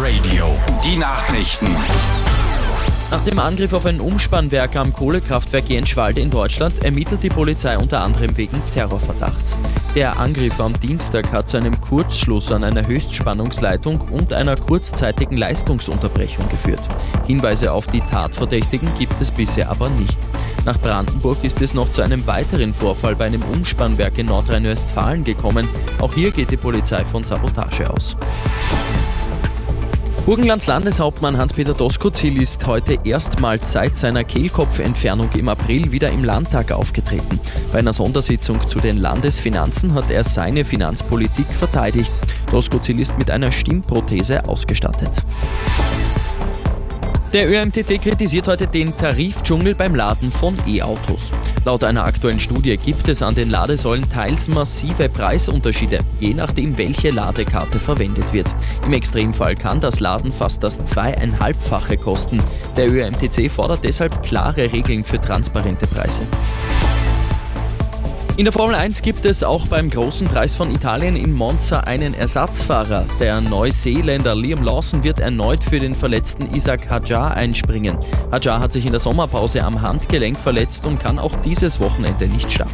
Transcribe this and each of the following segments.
Radio. Die Nachrichten. Nach dem Angriff auf ein Umspannwerk am Kohlekraftwerk Jenschwalde in Deutschland ermittelt die Polizei unter anderem wegen Terrorverdachts. Der Angriff am Dienstag hat zu einem Kurzschluss an einer Höchstspannungsleitung und einer kurzzeitigen Leistungsunterbrechung geführt. Hinweise auf die Tatverdächtigen gibt es bisher aber nicht. Nach Brandenburg ist es noch zu einem weiteren Vorfall bei einem Umspannwerk in Nordrhein-Westfalen gekommen. Auch hier geht die Polizei von Sabotage aus. Burgenlands Landeshauptmann Hans-Peter Doskozil ist heute erstmals seit seiner Kehlkopfentfernung im April wieder im Landtag aufgetreten. Bei einer Sondersitzung zu den Landesfinanzen hat er seine Finanzpolitik verteidigt. Doskozil ist mit einer Stimmprothese ausgestattet. Der ÖMTC kritisiert heute den Tarifdschungel beim Laden von E-Autos. Laut einer aktuellen Studie gibt es an den Ladesäulen teils massive Preisunterschiede, je nachdem welche Ladekarte verwendet wird. Im Extremfall kann das Laden fast das 2,5-fache kosten. Der ÖMTC fordert deshalb klare Regeln für transparente Preise. In der Formel 1 gibt es auch beim Großen Preis von Italien in Monza einen Ersatzfahrer. Der Neuseeländer Liam Lawson wird erneut für den verletzten Isack Hadjar einspringen. Hadjar hat sich in der Sommerpause am Handgelenk verletzt und kann auch dieses Wochenende nicht starten.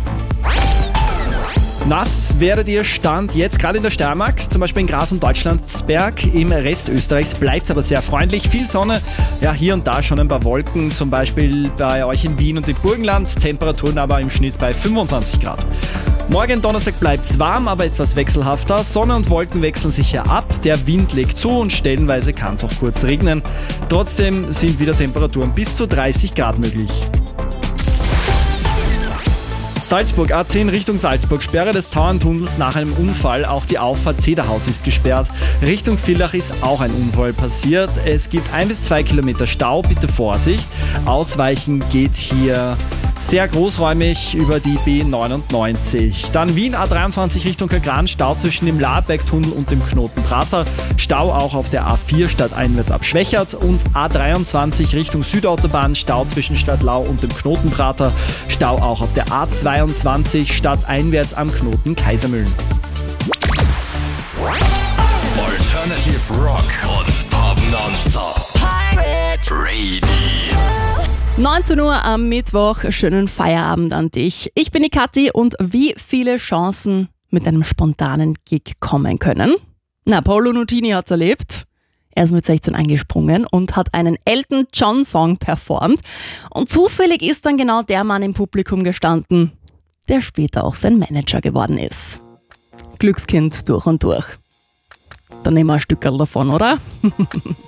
Nass wäre der Stand jetzt gerade in der Steiermark, zum Beispiel in Graz und Deutschlandsberg. Im Rest Österreichs bleibt es aber sehr freundlich. Viel Sonne, ja hier und da schon ein paar Wolken, zum Beispiel bei euch in Wien und im Burgenland. Temperaturen aber im Schnitt bei 25 Grad. Morgen Donnerstag bleibt es warm, aber etwas wechselhafter. Sonne und Wolken wechseln sich hier ab. Der Wind legt zu und stellenweise kann es auch kurz regnen. Trotzdem sind wieder Temperaturen bis zu 30 Grad möglich. Salzburg, A10 Richtung Salzburg, Sperre des Tauerntunnels nach einem Unfall. Auch die Auffahrt Zederhaus ist gesperrt. Richtung Villach ist auch ein Unfall passiert. Es gibt 1 bis 2 Kilometer Stau, bitte Vorsicht. Ausweichen geht hier sehr großräumig über die B99. Dann Wien, A23 Richtung Kagran, Stau zwischen dem Laarbergtunnel und dem Knoten Prater. Stau auch auf der A4 stadteinwärts ab Schwächert und A23 Richtung Südautobahn, Stau zwischen Stadtlau und dem Knoten Prater. Stau auch auf der A22 stadteinwärts am Knoten Kaisermühlen. Alternative Rock und Pop Nonstop. Pirate Radio. 19 Uhr am Mittwoch, schönen Feierabend an dich. Ich bin die Kathi und wie viele Chancen mit einem spontanen Gig kommen können? Na, Paolo Nutini hat's erlebt. Er ist mit 16 eingesprungen und hat einen Elton John Song performt. Und zufällig ist dann genau der Mann im Publikum gestanden, der später auch sein Manager geworden ist. Glückskind durch und durch. Dann nehmen wir ein Stückerl davon, oder?